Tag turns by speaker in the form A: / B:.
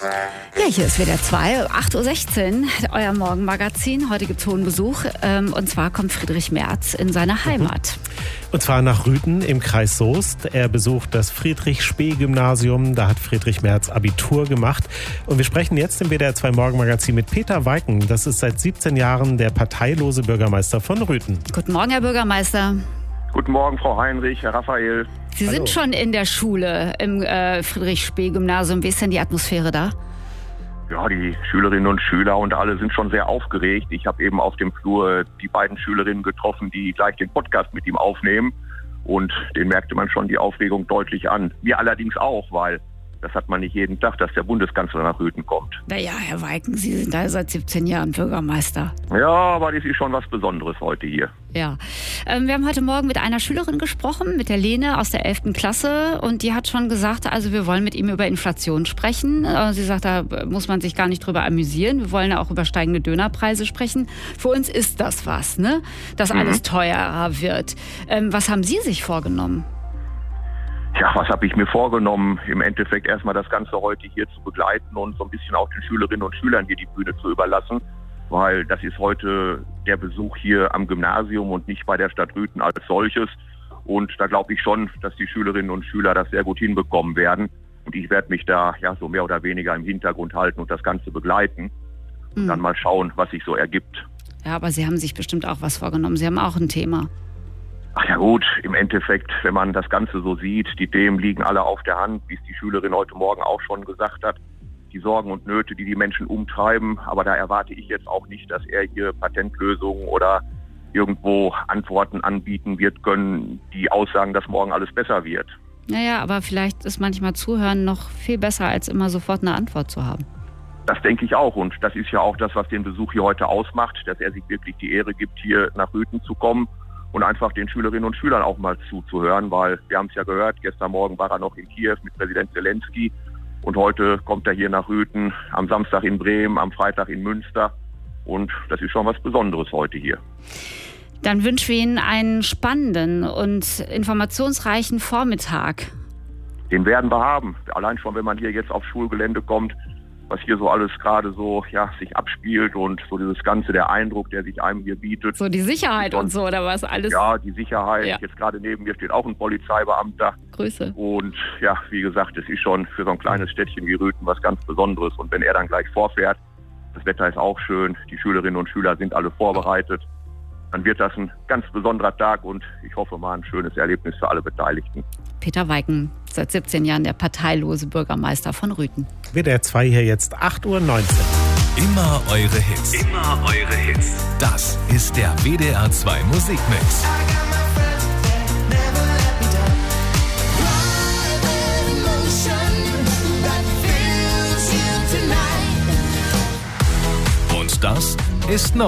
A: Ja, hier ist WDR 2, 8.16 Uhr, euer Morgenmagazin. Heute gibt es hohen Besuch. Und zwar kommt Friedrich Merz in seine Heimat.
B: Und zwar nach Rüthen im Kreis Soest. Er besucht das Friedrich-Spee-Gymnasium. Da hat Friedrich Merz Abitur gemacht. Und wir sprechen jetzt im WDR 2 Morgenmagazin mit Peter Weiken. Das ist seit 17 Jahren der parteilose Bürgermeister von Rüthen.
A: Guten Morgen, Herr Bürgermeister.
C: Guten Morgen, Frau Heinrich, Herr Raphael.
A: Sie sind schon in der Schule im Friedrich-Spee-Gymnasium. Wie ist denn die Atmosphäre da?
C: Ja, die Schülerinnen und Schüler und alle sind schon sehr aufgeregt. Ich habe eben auf dem Flur die beiden Schülerinnen getroffen, die gleich den Podcast mit ihm aufnehmen. Und den merkte man schon die Aufregung deutlich an. Mir allerdings auch, weil das hat man nicht jeden Tag, dass der Bundeskanzler nach Rüthen kommt.
A: Naja, Herr Weiken, Sie sind da seit 17 Jahren Bürgermeister.
C: Ja, aber das ist schon was Besonderes heute hier.
A: Ja, wir haben heute Morgen mit einer Schülerin gesprochen, mit der Lene aus der 11. Klasse. Und die hat schon gesagt, also wir wollen mit ihm über Inflation sprechen. Sie sagt, da muss man sich gar nicht drüber amüsieren. Wir wollen auch über steigende Dönerpreise sprechen. Für uns ist das was, ne? Dass alles teurer wird. Was haben Sie sich vorgenommen?
C: Ja, was habe ich mir vorgenommen? Im Endeffekt erstmal das Ganze heute hier zu begleiten und so ein bisschen auch den Schülerinnen und Schülern hier die Bühne zu überlassen, weil das ist heute der Besuch hier am Gymnasium und nicht bei der Stadt Rüthen als solches. Und da glaube ich schon, dass die Schülerinnen und Schüler das sehr gut hinbekommen werden. Und ich werde mich da ja so mehr oder weniger im Hintergrund halten und das Ganze begleiten und dann mal schauen, was sich so ergibt.
A: Ja, aber Sie haben sich bestimmt auch was vorgenommen. Sie haben auch ein Thema.
C: Ach ja gut, im Endeffekt, wenn man das Ganze so sieht, die Themen liegen alle auf der Hand, wie es die Schülerin heute Morgen auch schon gesagt hat. Die Sorgen und Nöte, die die Menschen umtreiben. Aber da erwarte ich jetzt auch nicht, dass er hier Patentlösungen oder irgendwo Antworten anbieten wird können, die aussagen, dass morgen alles besser wird.
A: Naja, aber vielleicht ist manchmal Zuhören noch viel besser, als immer sofort eine Antwort zu haben.
C: Das denke ich auch. Und das ist ja auch das, was den Besuch hier heute ausmacht, dass er sich wirklich die Ehre gibt, hier nach Rüthen zu kommen. Und einfach den Schülerinnen und Schülern auch mal zuzuhören, weil wir haben es ja gehört, gestern Morgen war er noch in Kiew mit Präsident Zelensky und heute kommt er hier nach Rüthen, am Samstag in Bremen, am Freitag in Münster und das ist schon was Besonderes heute hier.
A: Dann wünschen wir Ihnen einen spannenden und informationsreichen Vormittag.
C: Den werden wir haben, allein schon, wenn man hier jetzt aufs Schulgelände kommt, was hier so alles gerade so sich abspielt und so dieses Ganze, der Eindruck, der sich einem hier bietet.
A: So die Sicherheit und so, oder was alles?
C: Ja, die Sicherheit.
A: Ja.
C: Jetzt gerade neben mir steht auch ein Polizeibeamter.
A: Grüße.
C: Und ja, wie gesagt, es ist schon für so ein kleines Städtchen wie Rüthen was ganz Besonderes. Und wenn er dann gleich vorfährt, das Wetter ist auch schön, die Schülerinnen und Schüler sind alle vorbereitet, dann wird das ein ganz besonderer Tag und ich hoffe mal ein schönes Erlebnis für alle Beteiligten.
A: Peter Weiken, seit 17 Jahren der parteilose Bürgermeister von Rüthen.
B: WDR 2 hier jetzt 8.19 Uhr.
D: Immer eure Hits. Immer eure Hits. Das ist der WDR 2 Musikmix. Und das ist neu.